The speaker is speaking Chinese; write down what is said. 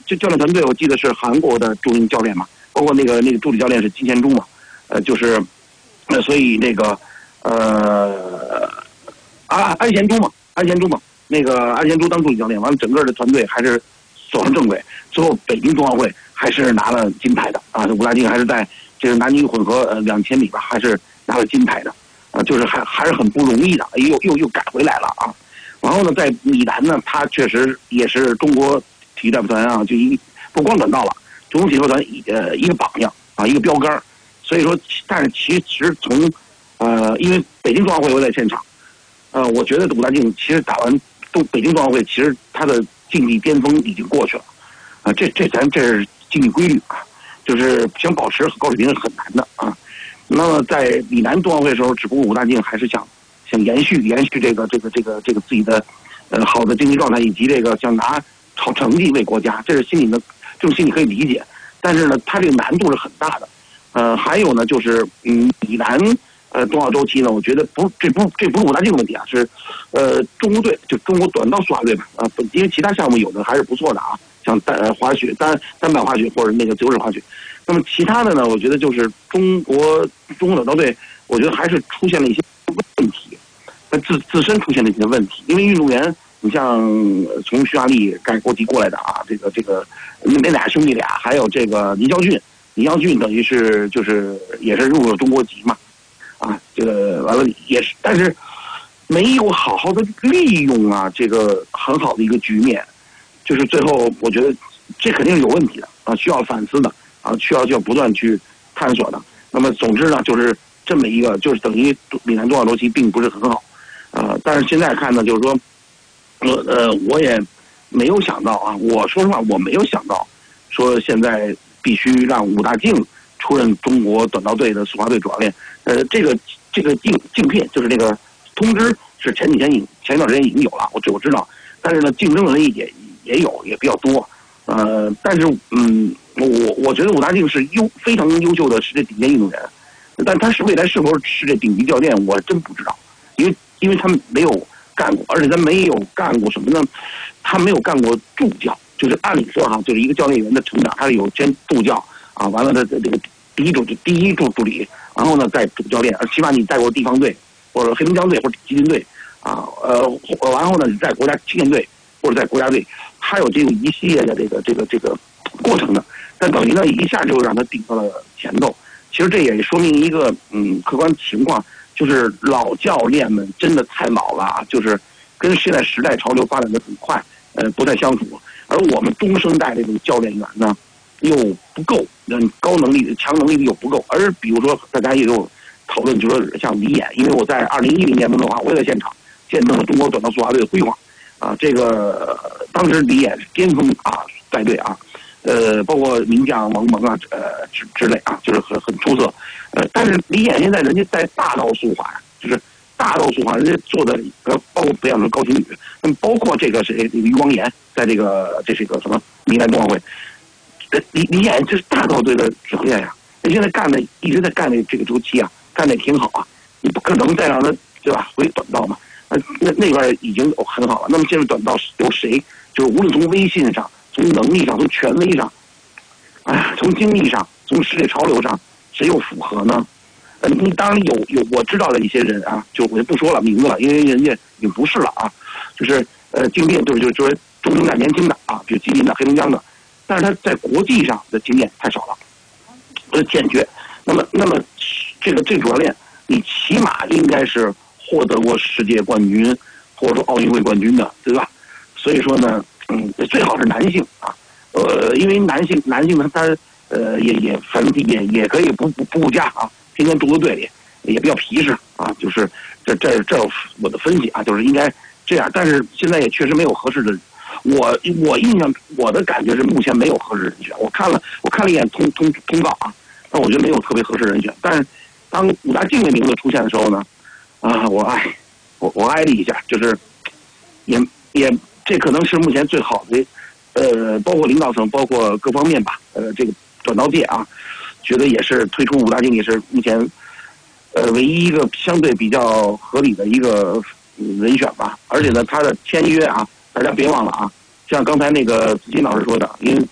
这教练团队我记得是韩国的著名教练嘛，包括那个助理教练是金贤洙嘛，就是所以那个安贤洙嘛，那个安贤洙当助理教练，完了整个的团队还是走上正轨，最后北京冬奥会还是拿了金牌的啊，武大靖还是在这个男女混合2000米吧，还是拿了金牌的，就是还是很不容易的，又改回来了啊。然后呢，在米兰呢，他确实也是中国体育代表团啊，就不光短道了，中国体育代表团一个榜样啊，一个标杆。所以说，但是其实从因为北京冬奥会我在现场，我觉得武大靖其实打完北京冬奥会，其实他的竞技巅峰已经过去了啊，这是竞技规律啊，就是想保持高水平是很难的啊。那么在米兰冬奥会的时候，只不过武大靖还是想延续这个自己的好的竞技状态，以及这个想拿好成绩为国家，这是心里的这种心理可以理解。但是呢，他这个难度是很大的。还有呢，就是米兰冬奥周期呢，我觉得这不是武大靖的问题啊，是中国队就中国短道速滑队吧啊，因为其他项目有的还是不错的啊，像滑雪单板滑雪或者那个自由式滑雪。那么其他的呢，我觉得就是中国短道队，我觉得还是出现了一些问题，自身出现了一些问题，因为运动员，你像从匈牙利改国籍过来的啊，这个那俩兄弟俩，还有这个林孝俊等于是也是入了中国籍嘛，啊，这个完了也是，但是没有好好的利用啊，这个很好的一个局面，就是最后我觉得这肯定是有问题的啊，需要反思的啊，需要不断去探索的。那么总之呢，就是这么一个，就是等于米兰冬奥周期并不是很好，但是现在看呢，就是说，我也没有想到啊，我说实话，我没有想到说现在必须让武大靖出任中国短道队的速滑队主教练。这个竞聘就是这个通知是前一段时间已经有了，我知道，但是呢，竞争的人也比较多。但是我觉得武大靖是非常优秀的世界顶尖运动员，但他未来是否是世界顶级教练，我真不知道，因为他没有干过，而且他没有干过什么呢？他没有干过助教，就是按理说哈，就是一个教练员的成长，他是有先助教啊，完了的这个第一助理，然后呢再主教练，起码你带过地方队或者黑龙江队或者吉林队啊，然后呢你在国家青年队或者在国家队，他有这种一系列的这个过程的，但等于呢一下就让他顶到了前头。其实这也说明一个客观情况，就是老教练们真的太老了啊，就是跟现在时代潮流发展的很快，不太相符。而我们中生代这种教练员呢，又不够，高能力、强能力的又不够。而比如说，大家也有讨论，就说像李演，因为我在2010年的话，我也在现场见证了中国短道速滑队的辉煌啊。这个当时李演是巅峰啊，带队啊，包括名将王蒙啊，之类啊，就是很出色。但是李演现在人家在大道速滑呀，就是大道速滑，人家做的包括培养成高亭宇，那么包括这个余光岩，在这是一个什么米兰冬奥会，李演这是大道队的教练呀，人现在一直在干这个周期啊，干得挺好啊，你不可能再让他对吧回短道嘛，那边已经很好了。那么现在短道由谁？就是无论从威信上、从能力上、从权威上，从经历上、从世界潮流上，谁又符合呢？你当然有我知道的一些人啊，就我就不说了名字了，因为人家已经不是了啊，就是竞聘就是中生代年轻的啊，比如吉林的、黑龙江的，但是他在国际上的经验太少了，欠缺。那么这主教练，你起码应该是获得过世界冠军或者说奥运会冠军的，对吧？所以说呢，最好是男性啊，因为男性呢，他也反正也可以不顾家啊，天天住在队里，也比较皮实啊，就是这我的分析啊，就是应该这样。但是现在也确实没有合适的，我印象我的感觉是目前没有合适人选。我看了一眼通告啊，但我觉得没有特别合适人选。但是当武大靖的名字出现的时候呢，我哀了一下，就是也这可能是目前最好的，包括领导层，包括各方面吧，这个短道界啊，觉得也是推出武大靖也是目前唯一一个相对比较合理的一个人选吧。而且呢，他的签约啊，大家别忘了啊，像刚才那个子金老师说的，因为